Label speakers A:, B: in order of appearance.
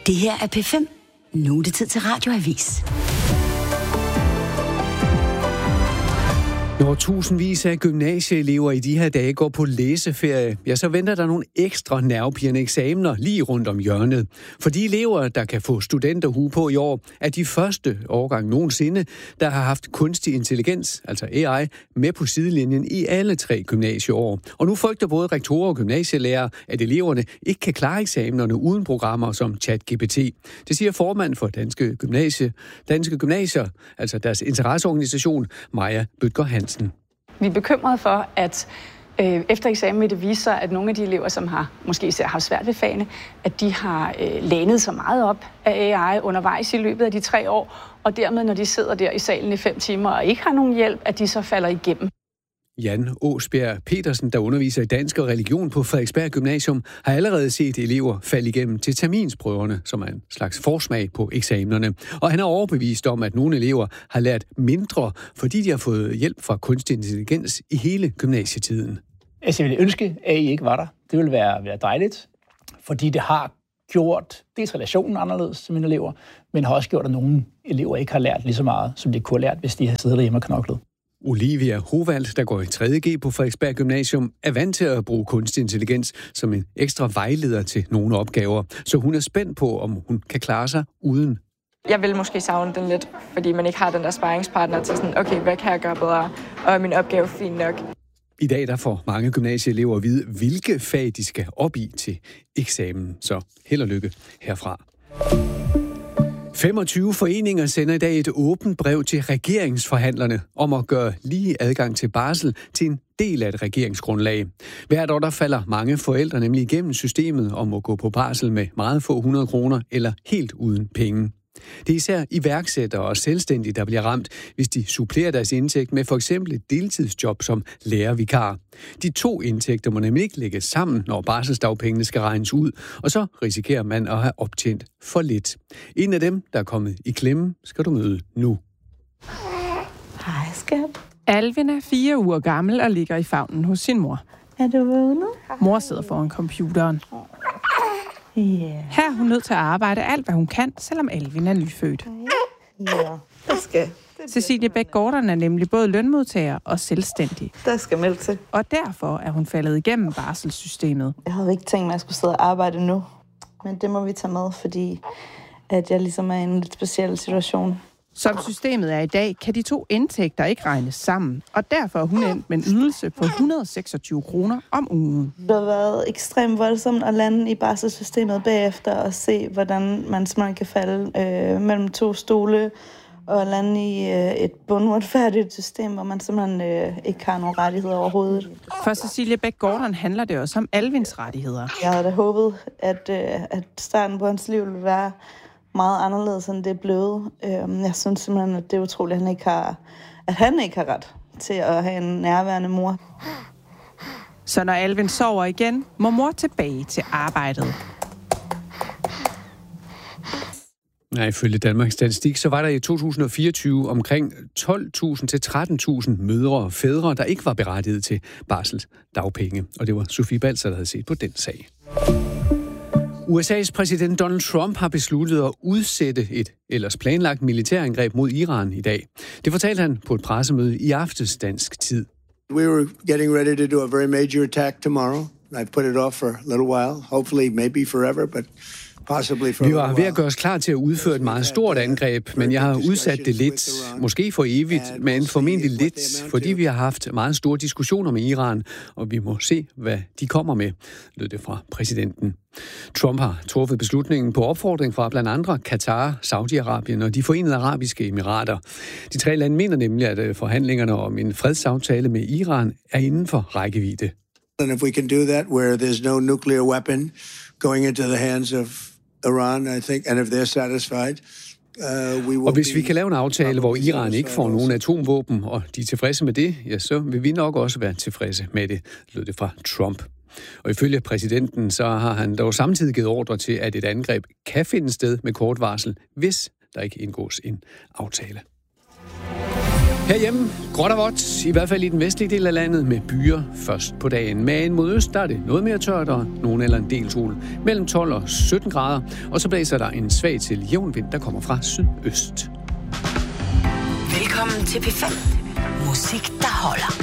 A: Det her er P5. Nu er det tid til Radioavis.
B: Når tusindvis af gymnasieelever i de her dage går på læseferie, ja, så venter der nogle ekstra nervepirrende eksamener lige rundt om hjørnet. For de elever, der kan få studenterhue på i år, er de første årgang nogensinde, der har haft kunstig intelligens, altså AI, med på sidelinjen i alle 3 gymnasieår. Og nu frygter både rektorer og gymnasielærer, at eleverne ikke kan klare eksamenerne uden programmer som ChatGPT. Det siger formand for Danske Gymnasier, altså deres interesseorganisation, Maja Bødker Hansen.
C: Vi er bekymrede for, at efter eksamen vil det vise sig, at nogle af de elever, som har måske især haft svært ved fagene, at de har lænet så meget op af AI undervejs i løbet af de 3 år, og dermed, når de sidder der i salen i 5 timer og ikke har nogen hjælp, at de så falder igennem.
B: Jan Åsbjerg Petersen, der underviser i dansk og religion på Frederiksberg Gymnasium, har allerede set elever falde igennem til terminsprøverne, som er en slags forsmag på eksamenerne. Og han er overbevist om, at nogle elever har lært mindre, fordi de har fået hjælp fra kunstig intelligens i hele gymnasietiden.
D: Jeg ville ønske, at AI ikke var der. Det ville være dejligt, fordi det har gjort dels relationen anderledes til mine elever, men har også gjort, at nogle elever ikke har lært lige så meget, som de kunne have lært, hvis de havde siddet derhjemme og knoklet.
B: Olivia Hovald, der går i 3.G på Frederiksberg Gymnasium, er vant til at bruge kunstig intelligens som en ekstra vejleder til nogle opgaver, så hun er spændt på, om hun kan klare sig uden.
E: Jeg vil måske savne den lidt, fordi man ikke har den der sparringspartner til sådan, okay, hvad kan jeg gøre bedre, og er min opgave fint nok.
B: I dag der får mange gymnasieelever at vide, hvilke fag de skal op i til eksamen, så held og lykke herfra. 25 foreninger sender i dag et åbent brev til regeringsforhandlerne om at gøre lige adgang til barsel til en del af et regeringsgrundlag. Hvert år der falder mange forældre nemlig igennem systemet om at gå på barsel med meget få 100 kroner eller helt uden penge. Det er især iværksættere og selvstændige, der bliver ramt, hvis de supplerer deres indtægt med for eksempel et deltidsjob som lærervikar. De 2 indtægter må nemlig ikke lægges sammen, når barselsdagpengene skal regnes ud, og så risikerer man at have optjent for lidt. En af dem, der er kommet i klemme, skal du møde nu.
F: Hej, skat.
G: Alvin er 4 uger gammel og ligger i favnen hos sin mor.
F: Er du vågnet?
G: Mor sidder foran computeren.
F: Ja.
G: Her er hun nødt til at arbejde alt, hvad hun kan, selvom Alvin er nyfødt.
F: Ja, det skal.
G: Cecilie Bæk Gordon er nemlig både lønmodtager og selvstændig.
F: Der skal melde til.
G: Og derfor er hun faldet igennem barselssystemet.
F: Jeg havde ikke tænkt mig, at jeg skulle sidde og arbejde nu. Men det må vi tage med, fordi at jeg ligesom er i en lidt speciel situation.
G: Som systemet er i dag, kan de 2 indtægter ikke regnes sammen, og derfor er hun endt med en ydelse på 126 kroner om ugen.
F: Det har været ekstremt voldsomt at lande i barselssystemet bagefter og se, hvordan man simpelthen kan falde mellem 2 stole og lande i et bundretfærdigt system, hvor man simpelthen ikke har nogen rettigheder overhovedet.
G: For Cecilie Bæk Gordon handler det også om Alvins rettigheder.
F: Jeg havde da håbet, at starten på hans liv ville være meget anderledes, end det er blevet. Jeg synes simpelthen, at det er utroligt, at han ikke har ret til at have en nærværende mor.
G: Så når Alvin sover igen, må mor tilbage til arbejdet.
B: Nej, ifølge Danmarks Statistik, så var der i 2024 omkring 12.000 til 13.000 mødre og fædre, der ikke var berettiget til barselsdagpenge. Og det var Sofie Balser, der havde set på den sag. USA's præsident Donald Trump har besluttet at udsætte et ellers planlagt militærangreb mod Iran i dag. Det fortalte han på et pressemøde i aftes dansk tid.
H: We were getting ready to do a very major attack tomorrow. I put it off for a little while, hopefully maybe forever, but possibly for a
B: Vi
H: little
B: var
H: while.
B: ved at gøre os klar til at udføre et meget stort angreb, men jeg har udsat det lidt, måske for evigt, men formentlig lidt, fordi vi har haft meget store diskussioner med Iran, og vi må se, hvad de kommer med, lød det fra præsidenten. Trump har truffet beslutningen på opfordring fra blandt andre Katar, Saudi-Arabien og de Forenede Arabiske Emirater. De 3 lande mener nemlig, at forhandlingerne om en fredsaftale med Iran er inden for rækkevidde.
H: And if we can do that where there's no nuclear weapon going into the hands of Iran, I think, and if they're satisfied, we will.
B: Og hvis vi kan lave en aftale, hvor Iran ikke får nogen atomvåben, og de er tilfredse med det, ja, så vil vi nok også være tilfredse med det, lød det fra Trump. Og ifølge præsidenten, så har han dog samtidig givet ordre til, at et angreb kan finde sted med kort varsel, hvis der ikke indgås en aftale. Herhjemme, gråt og vådt, i hvert fald i den vestlige del af landet, med byer først på dagen. Men mod øst, der er det noget mere tørt og nogen eller en del sol. Mellem 12 og 17 grader, og så blæser der en svag til jævn vind, der kommer fra sydøst.
A: Velkommen til P5. Musik, der holder.